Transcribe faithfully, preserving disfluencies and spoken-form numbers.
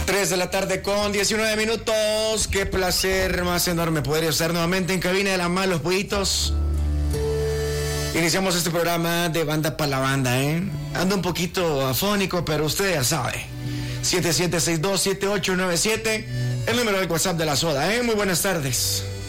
tres de la tarde con diecinueve minutos. Qué placer más enorme poder estar nuevamente en cabina de la M A Los Pollitos. Iniciamos este programa de banda para la banda, ¿eh? Ando un poquito afónico, pero usted ya sabe. siete siete seis dos siete ocho nueve siete, el número de WhatsApp de la Soda, ¿eh? Muy buenas tardes.